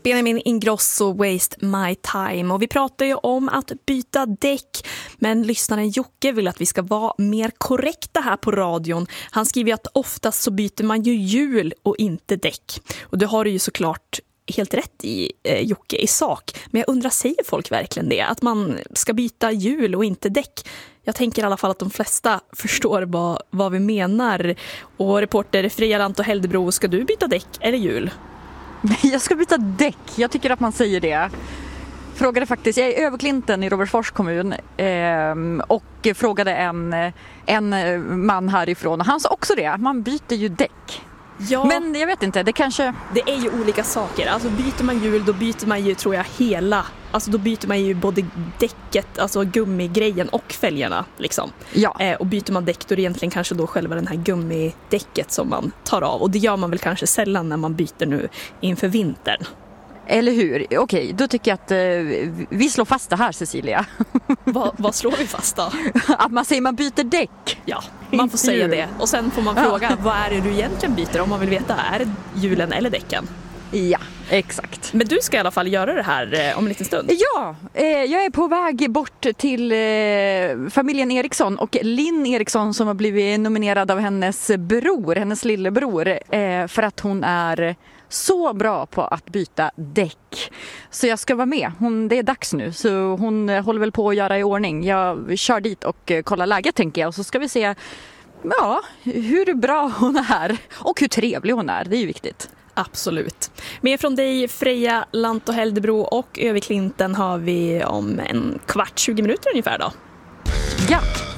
Benjamin Ingrosso, Waste My Time. Och vi pratar ju om att byta däck, men lyssnaren Jocke vill att vi ska vara mer korrekta här på radion. Han skriver att oftast så byter man ju hjul och inte däck. Och det har du ju såklart helt rätt i, Jocke, i sak. Men jag undrar, säger folk verkligen det? Att man ska byta hjul och inte däck? Jag tänker i alla fall att de flesta förstår vad vi menar. Och reporter Freja Lantto-Heldebro, ska du byta däck eller hjul? Jag ska byta däck. Jag tycker att man säger det. Frågade faktiskt, jag är i Överklinten i Robertsfors kommun och frågade en man härifrån. Och han sa också det, man byter ju däck. Ja, men jag vet inte, det är ju olika saker. Alltså byter man hjul, då byter man ju, tror jag, alltså då byter man ju både däcket, alltså gummigrejen och fälgarna liksom. Ja. Och byter man däck, då är det egentligen kanske då själva den här gummidäcket som man tar av. Och det gör man väl kanske sällan när man byter nu inför vintern. Eller hur? Okej, då tycker jag att vi slår fast det här, Cecilia. Vad slår vi fast då? Att man säger man byter däck. Ja, man får säga det. Och sen får man fråga, vad är det du egentligen byter om man vill veta? Är det hjulen eller däcken? Ja, exakt. Men du ska i alla fall göra det här om en liten stund. Ja, jag är på väg bort till familjen Eriksson och Linn Eriksson som har blivit nominerad av hennes lillebror, för att hon är så bra på att byta däck. Så jag ska vara med. Det är dags nu, så hon håller väl på att göra i ordning. Jag kör dit och kollar läget, tänker jag. Och så ska vi se hur bra hon är och hur trevlig hon är. Det är ju viktigt. Absolut. Mer från dig, Freja Lantto-Heldebro, och Överklinten har vi om 20 minuter ungefär då. Ja.